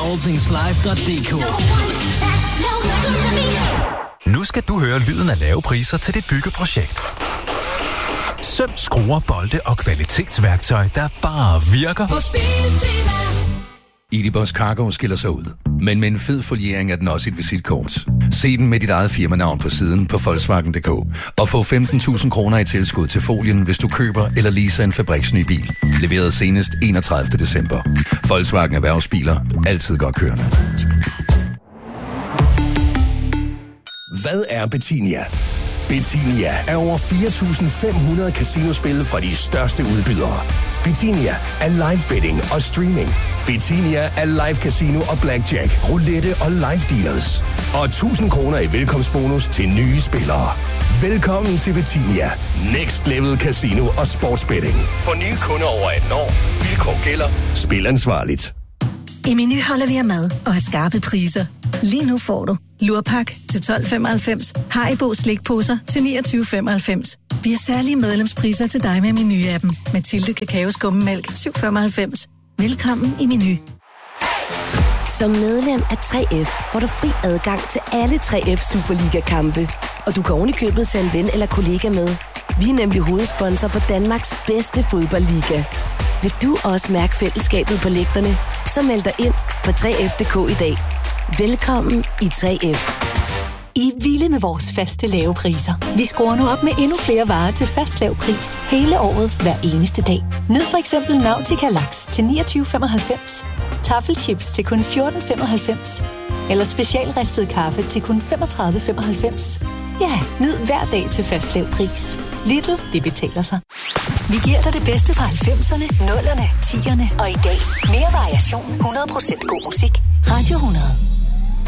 allthingslive.dk. Nu skal du høre lyden af lave priser til dit byggeprojekt. Søm, skruer, bolde og kvalitetsværktøj, der bare virker. Hos Biltema. Edibus Cargo skiller sig ud, men med en fed foliering er den også et visitkort. Se den med dit eget firmanavn på siden på Volkswagen.dk og få 15.000 kroner i tilskud til folien, hvis du køber eller leaser en fabriksny bil. Leveret senest 31. december. Volkswagen Erhvervsbiler. Altid godt kørende. Hvad er Betinia? Betinia er over 4.500 casinospil fra de største udbydere. Betinia er live betting og streaming. Betinia er live casino og blackjack, roulette og live dealers. Og 1.000 kroner i velkomstbonus til nye spillere. Velkommen til Betinia. Next Level Casino og Sportsbetting. For nye kunder over 18 år. Vilkår gælder. Spil ansvarligt. I Meny holder vi af mad og har skarpe priser. Lige nu får du lurpak til 12,95, Haribo slikposer til 29,95. Vi har særlige medlemspriser til dig med Meny-appen. Mathilde Kakaoskummemælk 7,95. Velkommen i Meny. Som medlem af 3F får du fri adgang til alle 3F Superliga-kampe. Og du kan ovenikøbet tage en ven eller kollega med. Vi er nemlig hovedsponsor på Danmarks bedste fodboldliga. Vil du også mærke fællesskabet på lægterne? Så meld dig ind på 3F.dk i dag. Velkommen i 3F. I er vilde med vores faste lave priser. Vi skruer nu op med endnu flere varer til fast lav pris. Hele året, hver eneste dag. Nyd for eksempel Nautica Laks til 29,95. Taffelchips til kun 14,95. Eller specialristet kaffe til kun 35,95. Ja, nyd hver dag til fast lav pris. Lidl, det betaler sig. Vi giver dig det bedste fra 90'erne, 0'erne, 10'erne og i dag. Mere variation, 100% god musik. Radio 100.